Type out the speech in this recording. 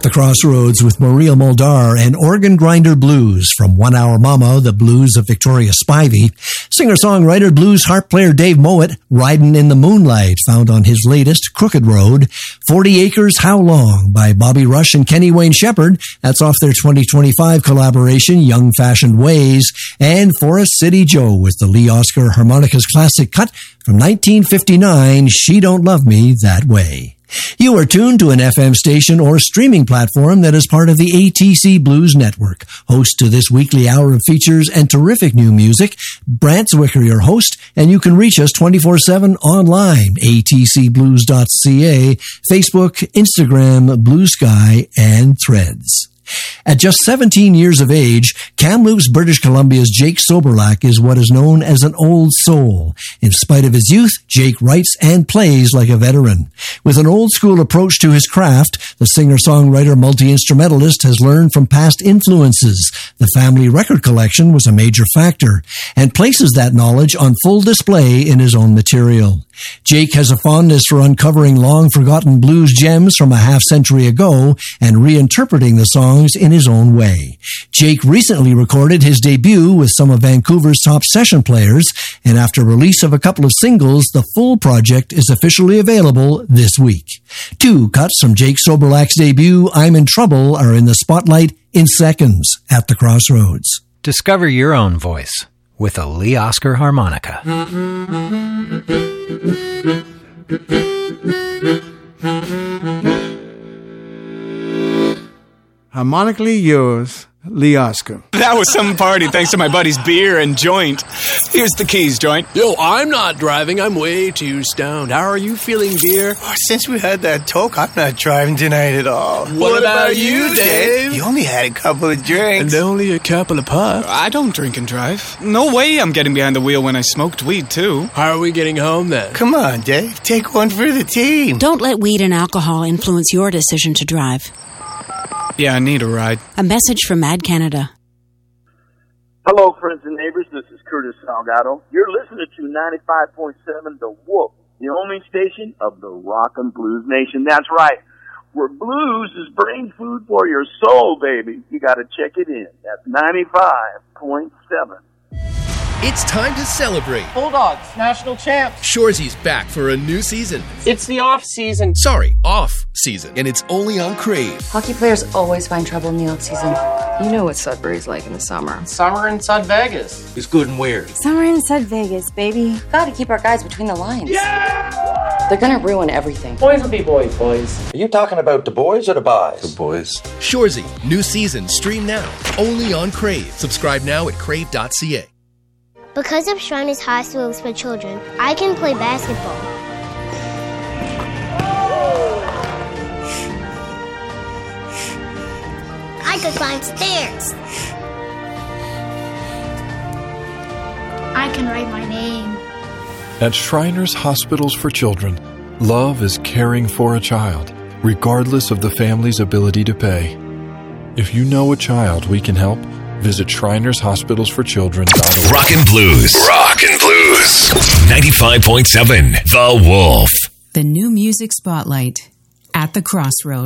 the Crossroads with Maria Muldaur and Organ Grinder Blues from 1 Hour Mama, the blues of Victoria Spivey. Singer-songwriter, blues harp player Dave Mowat, Ridin' in the Moonlight, found on his latest, Crooked Road. 40 Acres, How Long by Bobby Rush and Kenny Wayne Shepherd. That's off their 2025 collaboration, Young Fashioned Ways. And Forest City Joe with the Lee Oscar Harmonicas classic cut from 1959, She Don't Love Me That Way. You are tuned to an FM station or streaming platform that is part of the ATC Blues Network. Host to this weekly hour of features and terrific new music, Brant Zwicker, your host, and you can reach us 24/7 online, atcblues.ca, Facebook, Instagram, Blue Sky, and Threads. At just 17 years of age, Kamloops, British Columbia's Jake Soberlak is what is known as an old soul. In spite of his youth, Jake writes and plays like a veteran. With an old-school approach to his craft, the singer-songwriter multi-instrumentalist has learned from past influences. The family record collection was a major factor, and places that knowledge on full display in his own material. Jake has a fondness for uncovering long-forgotten blues gems from a half-century ago and reinterpreting the songs in his own way. Jake recently recorded his debut with some of Vancouver's top session players, and after release of a couple of singles, the full project is officially available this week. Two cuts from Jake Soberlak's debut, I'm in Trouble, are in the spotlight in seconds at the Crossroads. Discover your own voice with a Lee Oscar harmonica. Harmonically yours, Lee Oscar. That was some party thanks to my buddy's beer and joint. Here's the keys, joint. Yo, I'm not driving. I'm way too stoned. How are you feeling, beer? Oh, since we had that talk, I'm not driving tonight at all. What about you, Dave? You only had a couple of drinks. And only a couple of puffs. I don't drink and drive. No way I'm getting behind the wheel when I smoked weed, too. How are we getting home, then? Come on, Dave. Take one for the team. Don't let weed and alcohol influence your decision to drive. Yeah, I need a ride. A message from Mad Canada. Hello, friends and neighbors. This is Curtis Salgado. You're listening to 95.7 The Wolf, the only station of the rock and blues nation. That's right. Where blues is brain food for your soul, baby. You got to check it in. That's 95.7. It's time to celebrate. Bulldogs, national champs. Shoresy's back for a new season. It's the off season. Sorry, off season. And it's only on Crave. Hockey players always find trouble in the off season. You know what Sudbury's like in the summer. Summer in Sud Vegas. It's good and weird. Summer in Sud Vegas, baby. Gotta keep our guys between the lines. Yeah! They're gonna ruin everything. Boys will be boys, boys. Are you talking about the boys or the boys? The boys. Shoresy, new season, stream now. Only on Crave. Subscribe now at crave.ca. Because of Shriners Hospitals for Children, I can play basketball. I could climb stairs. I can write my name. At Shriners Hospitals for Children, love is caring for a child, regardless of the family's ability to pay. If you know a child we can help, visit ShrinersHospitalsForChildren.org. Rock and Blues. Rock and Blues. 95.7 The Wolf. The new music spotlight at the Crossroads.